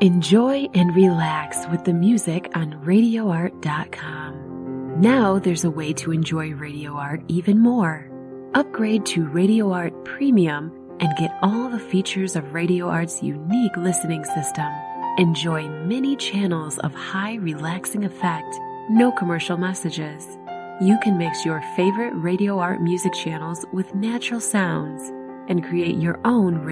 Enjoy and relax with the music on RadioArt.com. Now there's a way to enjoy Radio Art even more. Upgrade to Radio Art Premium and get all the features of Radio Art's unique listening system. Enjoy many channels of high relaxing effect, no commercial messages. You can mix your favorite Radio Art music channels with natural sounds and create your own